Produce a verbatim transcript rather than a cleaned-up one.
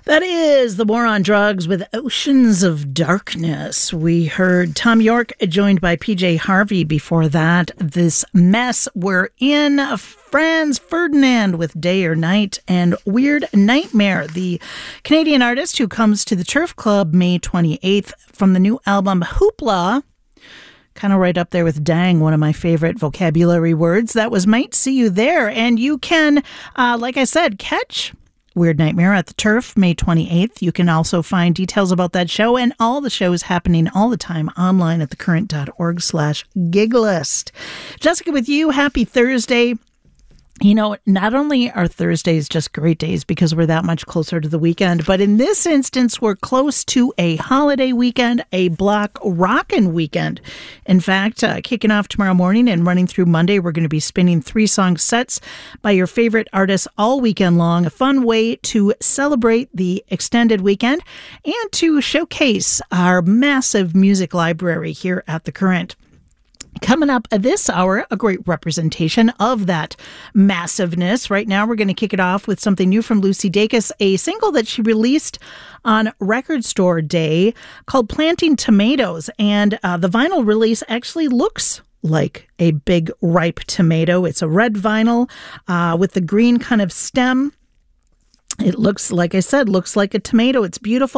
That is The War on Drugs with Oceans of Darkness. We heard Thom Yorke joined by P J Harvey before that. This Mess We're In. Franz Ferdinand with Day or Night, and Weird Nightmare, the Canadian artist who comes to the Turf Club May twenty-eighth from the new album Hoopla. Kind of right up there with dang, one of my favorite vocabulary words. That was Might See You There. And you can, uh, like I said, catch Weird Nightmare at the Turf, May twenty-eighth. You can also find details about that show and all the shows happening all the time online at thecurrent.org slash gig list. Jessica with you. Happy Thursday. You know, not only are Thursdays just great days because we're that much closer to the weekend, but in this instance, we're close to a holiday weekend, a block rockin' weekend. In fact, uh, kicking off tomorrow morning and running through Monday, we're going to be spinning three song sets by your favorite artists all weekend long. A fun way to celebrate the extended weekend and to showcase our massive music library here at The Current. Coming up this hour, a great representation of that massiveness. Right now, we're going to kick it off with something new from Lucy Dacus, a single that she released on Record Store Day called Planting Tomatoes. And uh, the vinyl release actually looks like a big ripe tomato. It's a red vinyl uh, with the green kind of stem. It looks, like I said, looks like a tomato. It's beautiful.